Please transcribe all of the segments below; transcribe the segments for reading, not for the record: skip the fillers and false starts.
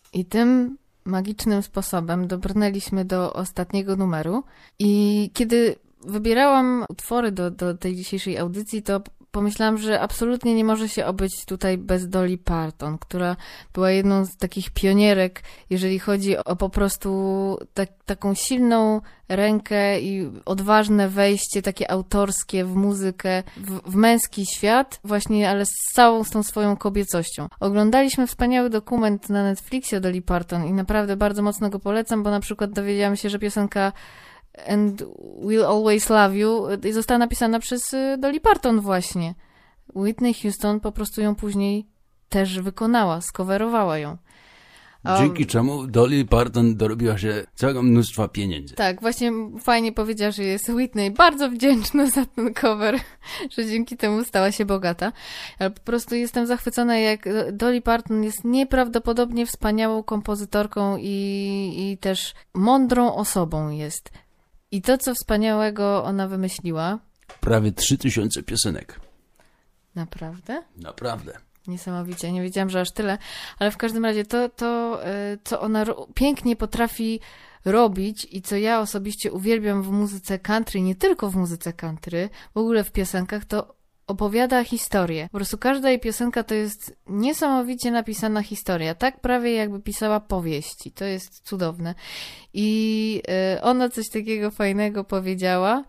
I tym magicznym sposobem dobrnęliśmy do ostatniego numeru i kiedy wybierałam utwory do tej dzisiejszej audycji, to pomyślałam, że absolutnie nie może się obyć tutaj bez Dolly Parton, która była jedną z takich pionierek, jeżeli chodzi o po prostu taką silną rękę i odważne wejście, takie autorskie w muzykę, w męski świat, właśnie, ale z całą tą swoją kobiecością. Oglądaliśmy wspaniały dokument na Netflixie o Dolly Parton i naprawdę bardzo mocno go polecam, bo na przykład dowiedziałam się, że piosenka And We'll Always Love You została napisana przez Dolly Parton właśnie. Whitney Houston po prostu ją później też wykonała, skowerowała ją. Dzięki czemu Dolly Parton dorobiła się całego mnóstwa pieniędzy. Tak, właśnie fajnie powiedziała, że jest Whitney bardzo wdzięczna za ten cover, że dzięki temu stała się bogata. Ale po prostu jestem zachwycona, jak Dolly Parton jest nieprawdopodobnie wspaniałą kompozytorką i też mądrą osobą jest. I to, co wspaniałego ona wymyśliła... Prawie 3000 piosenek. Naprawdę? Naprawdę. Niesamowicie. Nie wiedziałam, że aż tyle. Ale w każdym razie to co ona pięknie potrafi robić i co ja osobiście uwielbiam w muzyce country, nie tylko w muzyce country, w ogóle w piosenkach, to opowiada historię. Po prostu każda jej piosenka to jest niesamowicie napisana historia. Tak prawie jakby pisała powieści. To jest cudowne. I ona coś takiego fajnego powiedziała,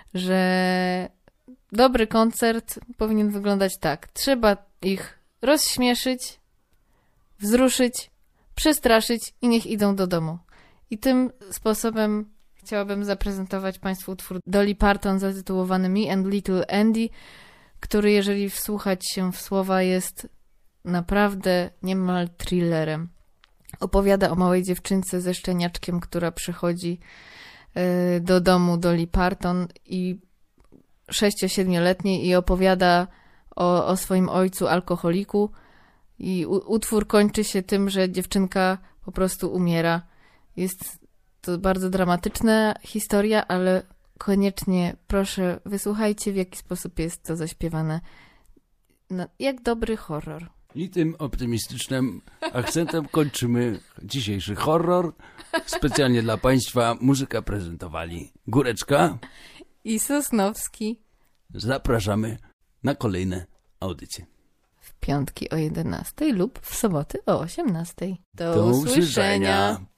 że dobry koncert powinien wyglądać tak. Trzeba ich rozśmieszyć, wzruszyć, przestraszyć i niech idą do domu. I tym sposobem chciałabym zaprezentować Państwu utwór Dolly Parton zatytułowany Me and Little Andy, który, jeżeli wsłuchać się w słowa, jest naprawdę niemal thrillerem. Opowiada o małej dziewczynce ze szczeniaczkiem, która przychodzi do domu Dolly Parton i 6-7-letniej i opowiada o swoim ojcu alkoholiku i utwór kończy się tym, że dziewczynka po prostu umiera. Jest to bardzo dramatyczna historia, ale koniecznie proszę wysłuchajcie, w jaki sposób jest to zaśpiewane. No, jak dobry horror. I tym optymistycznym akcentem kończymy dzisiejszy horror. Specjalnie dla Państwa muzykę prezentowali Góreczka i Sosnowski. Zapraszamy na kolejne audycje. W piątki o 11 lub w soboty o 18. Do usłyszenia.